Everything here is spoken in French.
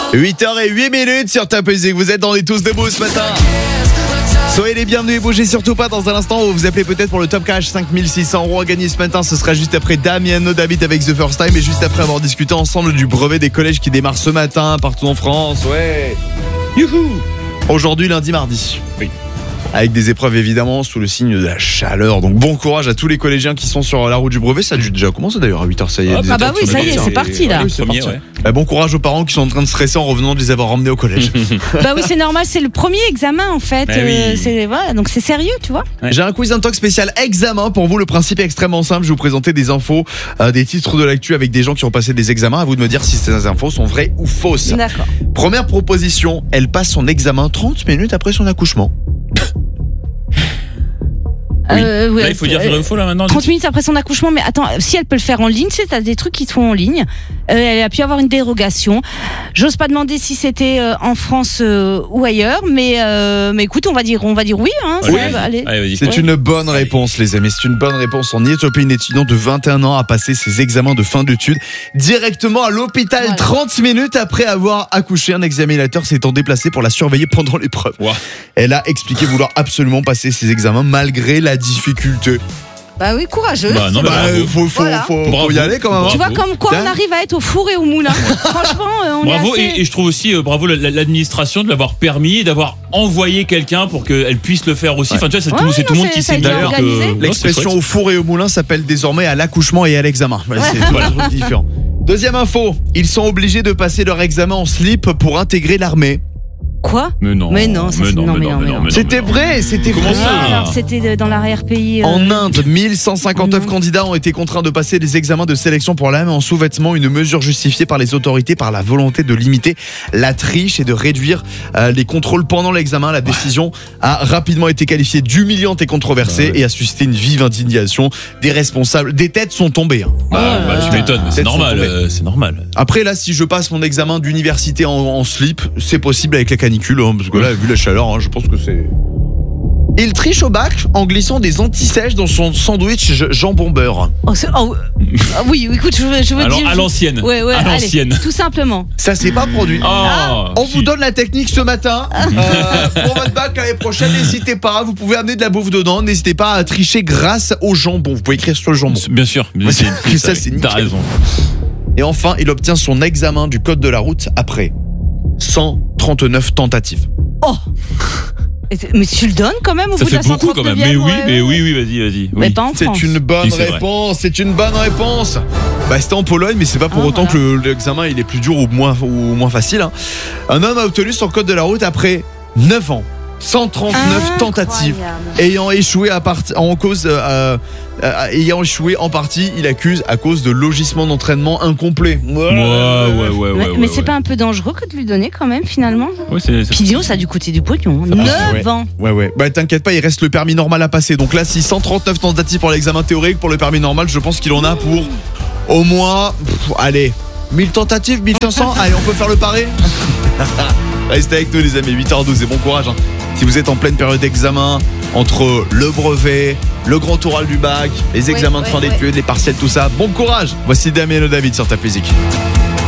8h08 sur Top Music, vous êtes dans les tous debout ce matin. Soyez les bienvenus et bougez surtout pas. Dans un instant, vous vous appelez peut-être pour le Top Cash, 5600 € à gagner ce matin. Ce sera juste après Damien David avec The First Time et juste après avoir discuté ensemble du brevet des collèges qui démarre ce matin partout en France. Ouais. Youhou. Aujourd'hui, lundi, mardi. Oui. Avec des épreuves évidemment sous le signe de la chaleur. Donc bon courage à tous les collégiens qui sont sur la route du brevet. Ça a déjà commencé d'ailleurs à 8h, ça y est. Ah bah oui, ça y est, c'est parti là. Oui, c'est parti. Ouais. Bon courage aux parents qui sont en train de stresser en revenant de les avoir emmenés au collège. Bah oui, c'est normal, c'est le premier examen en fait. Oui. Voilà, donc c'est sérieux, tu vois. Ouais. J'ai un quiz Intox spécial examen pour vous. Le principe est extrêmement simple. Je vais vous présenter des infos, des titres de l'actu avec des gens qui ont passé des examens. À vous de me dire si ces infos sont vraies ou fausses. D'accord. Première proposition, elle passe son examen 30 minutes après son accouchement. Oui. Ouais, Là, il faut dire vrai ou faux là maintenant. 30 minutes après son accouchement, mais attends, si elle peut le faire en ligne, c'est t'as des trucs qui se font en ligne. Elle a pu avoir une dérogation. J'ose pas demander si c'était en France ou ailleurs, mais écoute, on va dire oui. Hein, Oui. allez. Allez, vas-y. C'est une bonne réponse, les amis. C'est une bonne réponse. En Éthiopie, une étudiante de 21 ans a passé ses examens de fin d'études directement à l'hôpital. Voilà. 30 minutes après avoir accouché. Un examinateur s'étant déplacé pour la surveiller pendant l'épreuve. Wow. Elle a expliqué vouloir absolument passer ses examens malgré la difficulté. Bah oui, courageux. Bah non, mais bravo. Faut y aller quand même. Bravo. Tu vois comme quoi on arrive à être au four et au moulin. Franchement, on Bravo, est assez... et je trouve aussi bravo l'administration de l'avoir permis et d'avoir envoyé quelqu'un pour qu'elle puisse le faire aussi. Ouais. Enfin, tu vois, c'est Ouais, tout le monde qui ça a sait été d'ailleurs organisé. que L'expression au four et au moulin s'appelle désormais à l'accouchement et à l'examen. C'est deux trucs différents. Deuxième info, ils sont obligés de passer leur examen en slip pour intégrer l'armée. Quoi? Mais non. Mais non, ça, non, mais non. C'était vrai, c'était Comment vrai. ça Alors c'était dans l'arrière-pays. En Inde, 1159 candidats ont été contraints de passer des examens de sélection pour l'armée en sous-vêtements, une mesure justifiée par les autorités par la volonté de limiter la triche et de réduire les contrôles pendant l'examen. La décision a rapidement été qualifiée d'humiliante et controversée et a suscité une vive indignation des responsables. Des têtes sont tombées. Bah, tu m'étonnes, mais c'est Têtes sont normal. tombées. C'est normal. Après là, si je passe mon examen d'université en slip, c'est possible avec la canicule, hein, parce que là, vu la chaleur, hein, je pense que c'est... Il triche au bac en glissant des anti-sèches dans son sandwich jambon beurre. Oui, écoute, je veux Alors, dire... à l'ancienne. Ouais, À allez, l'ancienne. tout simplement. Ça s'est pas produit. On vous donne la technique ce matin. Pour votre bac l'année prochaine, n'hésitez pas. Vous pouvez amener de la bouffe dedans. N'hésitez pas à tricher grâce au jambon. Vous pouvez écrire sur le jambon. Bien sûr. Ça, c'est nickel. T'as raison. Et enfin, il obtient son examen du code de la route après 139 tentatives. Oh. Mais tu le donnes quand même au Ça bout de fait la beaucoup quand même. 139e, Mais ouais. oui, vas-y. Mais Oui. pas en C'est France. une bonne Oui, c'est vrai. réponse. C'est une bonne réponse. Bah, c'était en Pologne, mais c'est pas pour autant voilà. que l'examen il est plus dur ou moins facile. Hein. Un homme a obtenu son code de la route après 9 ans. 139 tentatives. Ayant échoué ayant échoué en partie, il accuse à cause de logissement d'entraînement incomplet. Ouais. Mais c'est pas un peu dangereux que de lui donner quand même finalement? Ouais, c'est... Pidio, ça a dû coûter du pognon. passe, 9 ans. Ouais. Bah t'inquiète pas, il reste le permis normal à passer. Donc là, si 139 tentatives pour l'examen théorique, pour le permis normal, je pense qu'il en a pour au moins, allez, 1000 tentatives, 1500. Allez, on peut faire le pari. Restez avec nous les amis, 8h12 et bon courage. Hein. Si vous êtes en pleine période d'examen, entre le brevet, le grand oral du bac, les examens de fin d'études, les partiels, tout ça, bon courage. Voici Damien David sur Top Music.